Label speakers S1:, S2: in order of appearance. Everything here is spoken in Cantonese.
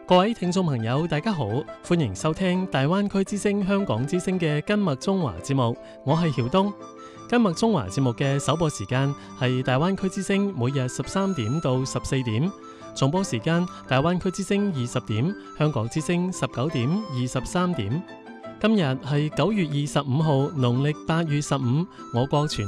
S1: 各位聽眾朋友，大家好，歡迎收聽大灣區之聲香港之聲嘅今麥中華節目，我係曉東。今麥中華節目嘅首播時間係大灣區之聲每日13點到14點，重播時間大灣區之聲20點，香港之聲19點23點。今日係9月25號，農曆8月15，我國全